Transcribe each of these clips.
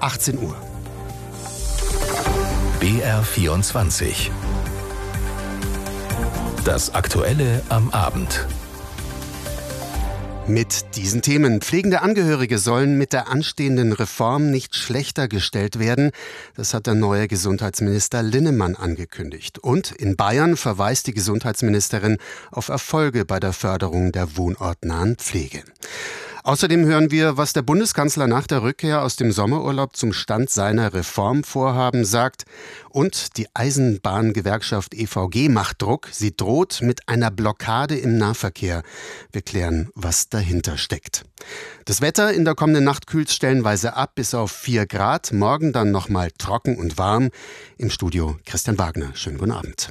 18 Uhr. BR24. Das Aktuelle am Abend. Mit diesen Themen. Pflegende Angehörige sollen mit der anstehenden Reform nicht schlechter gestellt werden. Das hat der neue Gesundheitsminister Linnemann angekündigt. Und in Bayern verweist die Gesundheitsministerin auf Erfolge bei der Förderung der wohnortnahen Pflege. Außerdem hören wir, was der Bundeskanzler nach der Rückkehr aus dem Sommerurlaub zum Stand seiner Reformvorhaben sagt. Und die Eisenbahngewerkschaft EVG macht Druck. Sie droht mit einer Blockade im Nahverkehr. Wir klären, was dahinter steckt. Das Wetter in der kommenden Nacht kühlt stellenweise ab bis auf 4 Grad. Morgen dann nochmal trocken und warm. Im Studio Christian Wagner. Schönen guten Abend.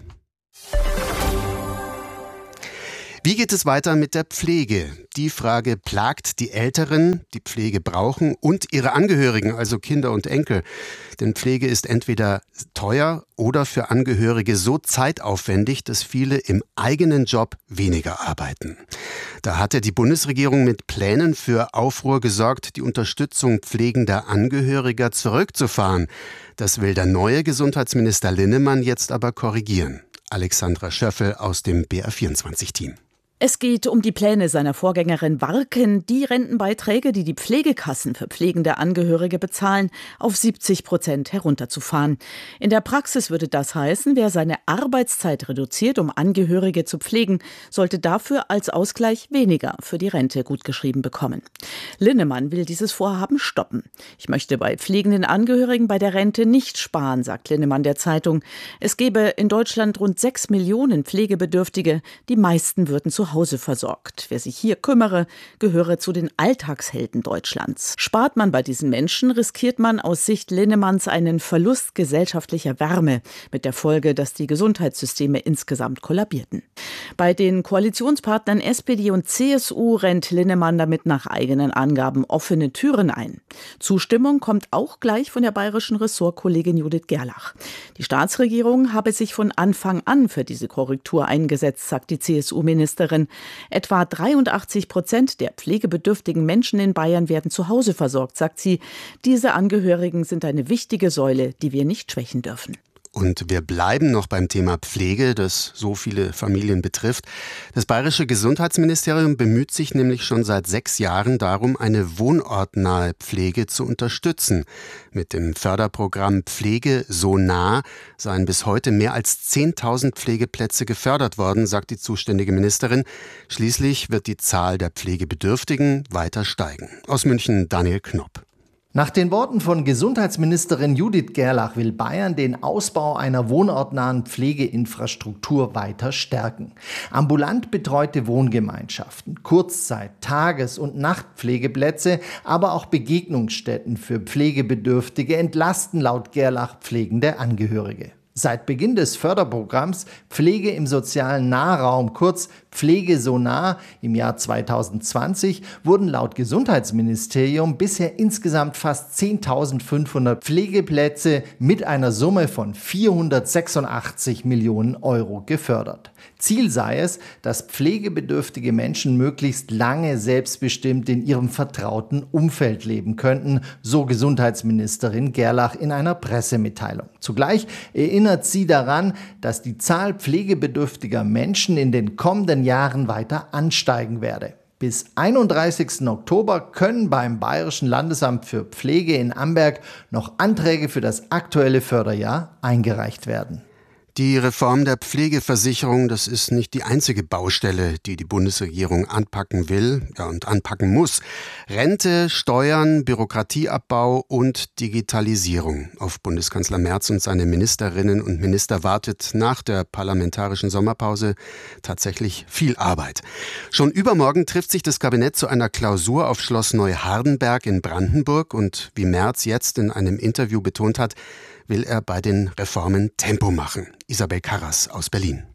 Wie geht es weiter mit der Pflege? Die Frage plagt die Älteren, die Pflege brauchen, und ihre Angehörigen, also Kinder und Enkel. Denn Pflege ist entweder teuer oder für Angehörige so zeitaufwendig, dass viele im eigenen Job weniger arbeiten. Da hatte die Bundesregierung mit Plänen für Aufruhr gesorgt, die Unterstützung pflegender Angehöriger zurückzufahren. Das will der neue Gesundheitsminister Linnemann jetzt aber korrigieren. Alexandra Schöffel aus dem BR24-Team. Es geht um die Pläne seiner Vorgängerin Warken, die Rentenbeiträge, die die Pflegekassen für pflegende Angehörige bezahlen, auf 70% herunterzufahren. In der Praxis würde das heißen, wer seine Arbeitszeit reduziert, um Angehörige zu pflegen, sollte dafür als Ausgleich weniger für die Rente gutgeschrieben bekommen. Linnemann will dieses Vorhaben stoppen. Ich möchte bei pflegenden Angehörigen bei der Rente nicht sparen, sagt Linnemann der Zeitung. Es gebe in Deutschland rund 6 Millionen Pflegebedürftige, die meisten würden zu Hause versorgt. Wer sich hier kümmere, gehöre zu den Alltagshelden Deutschlands. Spart man bei diesen Menschen, riskiert man aus Sicht Linnemanns einen Verlust gesellschaftlicher Wärme, mit der Folge, dass die Gesundheitssysteme insgesamt kollabierten. Bei den Koalitionspartnern SPD und CSU rennt Linnemann damit nach eigenen Angaben offene Türen ein. Zustimmung kommt auch gleich von der bayerischen Ressortkollegin Judith Gerlach. Die Staatsregierung habe sich von Anfang an für diese Korrektur eingesetzt, sagt die CSU-Ministerin. Etwa 83% der pflegebedürftigen Menschen in Bayern werden zu Hause versorgt, sagt sie. Diese Angehörigen sind eine wichtige Säule, die wir nicht schwächen dürfen. Und wir bleiben noch beim Thema Pflege, das so viele Familien betrifft. Das bayerische Gesundheitsministerium bemüht sich nämlich schon seit 6 Jahren darum, eine wohnortnahe Pflege zu unterstützen. Mit dem Förderprogramm Pflege so nah seien bis heute mehr als 10.000 Pflegeplätze gefördert worden, sagt die zuständige Ministerin. Schließlich wird die Zahl der Pflegebedürftigen weiter steigen. Aus München Daniel Knopp. Nach den Worten von Gesundheitsministerin Judith Gerlach will Bayern den Ausbau einer wohnortnahen Pflegeinfrastruktur weiter stärken. Ambulant betreute Wohngemeinschaften, Kurzzeit-, Tages- und Nachtpflegeplätze, aber auch Begegnungsstätten für Pflegebedürftige entlasten laut Gerlach pflegende Angehörige. Seit Beginn des Förderprogramms Pflege im sozialen Nahraum, kurz Pflege so nah, im Jahr 2020 wurden laut Gesundheitsministerium bisher insgesamt fast 10.500 Pflegeplätze mit einer Summe von 486 Millionen Euro gefördert. Ziel sei es, dass pflegebedürftige Menschen möglichst lange selbstbestimmt in ihrem vertrauten Umfeld leben könnten, so Gesundheitsministerin Gerlach in einer Pressemitteilung. Zugleich erinnert sie daran, dass die Zahl pflegebedürftiger Menschen in den kommenden Jahren weiter ansteigen werde. Bis 31. Oktober können beim Bayerischen Landesamt für Pflege in Amberg noch Anträge für das aktuelle Förderjahr eingereicht werden. Die Reform der Pflegeversicherung, das ist nicht die einzige Baustelle, die die Bundesregierung anpacken will, und anpacken muss. Rente, Steuern, Bürokratieabbau und Digitalisierung. Auf Bundeskanzler Merz und seine Ministerinnen und Minister wartet nach der parlamentarischen Sommerpause tatsächlich viel Arbeit. Schon übermorgen trifft sich das Kabinett zu einer Klausur auf Schloss Neuhardenberg in Brandenburg und wie Merz jetzt in einem Interview betont hat, will er bei den Reformen Tempo machen. Isabel Karras aus Berlin.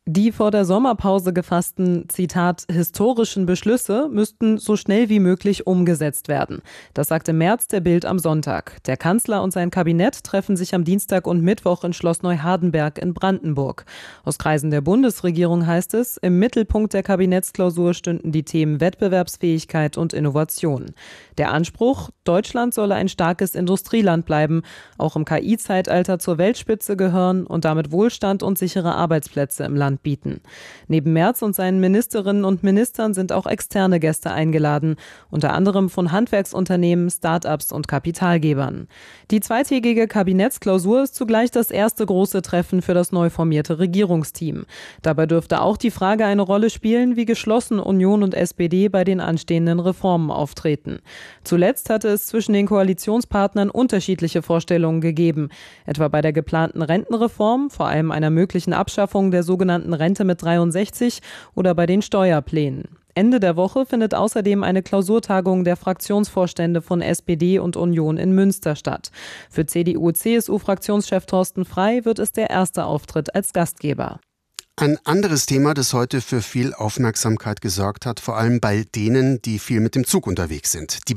Die vor der Sommerpause gefassten, Zitat, historischen Beschlüsse müssten so schnell wie möglich umgesetzt werden. Das sagte Merz der Bild am Sonntag. Der Kanzler und sein Kabinett treffen sich am Dienstag und Mittwoch in Schloss Neuhardenberg in Brandenburg. Aus Kreisen der Bundesregierung heißt es, im Mittelpunkt der Kabinettsklausur stünden die Themen Wettbewerbsfähigkeit und Innovation. Der Anspruch, Deutschland solle ein starkes Industrieland bleiben, auch im KI-Zeitalter zur Weltspitze gehören und damit Wohlstand und sichere Arbeitsplätze im Land bieten. Neben Merz und seinen Ministerinnen und Ministern sind auch externe Gäste eingeladen, unter anderem von Handwerksunternehmen, Start-ups und Kapitalgebern. Die zweitägige Kabinettsklausur ist zugleich das erste große Treffen für das neu formierte Regierungsteam. Dabei dürfte auch die Frage eine Rolle spielen, wie geschlossen Union und SPD bei den anstehenden Reformen auftreten. Zuletzt hatte es zwischen den Koalitionspartnern unterschiedliche Vorstellungen gegeben, etwa bei der geplanten Rentenreform, vor allem einer möglichen Abschaffung der sogenannten Rente mit 63 oder bei den Steuerplänen. Ende der Woche findet außerdem eine Klausurtagung der Fraktionsvorstände von SPD und Union in Münster statt. Für CDU-CSU-Fraktionschef Thorsten Frey wird es der erste Auftritt als Gastgeber. Ein anderes Thema, das heute für viel Aufmerksamkeit gesorgt hat, vor allem bei denen, die viel mit dem Zug unterwegs sind. Die